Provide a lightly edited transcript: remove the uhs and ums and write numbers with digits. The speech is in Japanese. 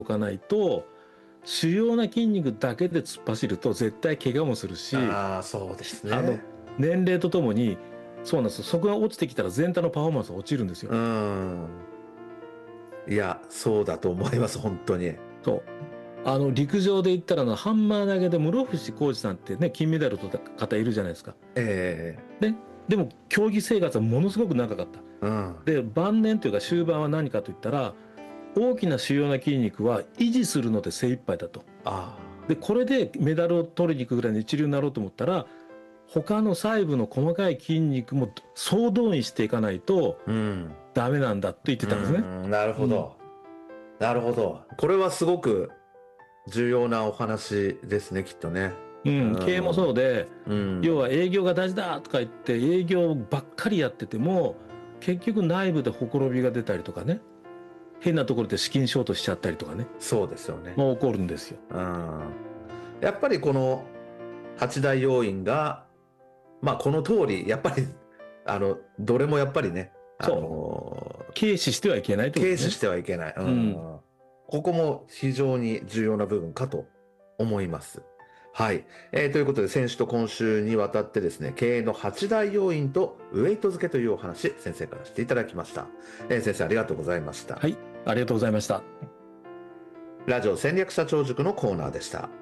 おかないと、主要な筋肉だけで突っ走ると絶対怪我もするし、 そうですあのね。 年齢とともに、そうなんですよ。そこが落ちてきたら全体のパフォーマンスが落ちるんですよ。 いや、そうだと思います、本当に。 そう。陸上で言ったらハンマー投げで室伏広治さんってね、金メダル取った方いるじゃないですか。ね。でも、競技生活はものすごく長かった。で、晩年というか終盤は何かといったら、大きな主要な筋肉は維持するので精一杯だと。で、これでメダルを取りに行くぐらいの一流になろうと思ったら、他の細部の細かい筋肉も総動員していかないとダメなんだと言ってたんですね。 なるほど。なるほど。これはすごく重要なお話ですね、きっとね。 経営もそうで、要は営業が大事だとか言って営業ばっかりやってても、結局内部でほころびが出たりとかね、変なところで資金ショートしちゃったりとかね。 そうですよね。 起こるんですよ。 やっぱりこの8大要因が、この通り、やっぱり、どれもやっぱりね、 軽視してはいけないということね。 軽視してはいけない。ここも非常に重要な部分かと思います。はい。ということで、先週と今週にわたってですね、経営の8大要因とウェイト付けというお話、先生からしていただきました。先生、ありがとうございました。 はい、ありがとうございました。 ラジオ戦略社長塾のコーナーでした。